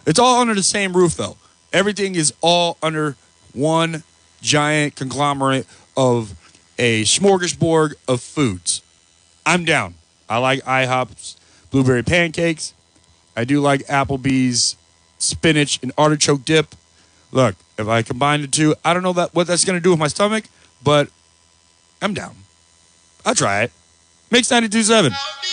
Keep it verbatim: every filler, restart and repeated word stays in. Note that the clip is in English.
It's all under the same roof, though. Everything is all under one giant conglomerate of a smorgasbord of foods. I'm down. I like IHOP's blueberry pancakes. I do like Applebee's spinach and artichoke dip. Look, if I combine the two, I don't know that what that's going to do with my stomach, but I'm down. I'll try it. Mix ninety-two point seven.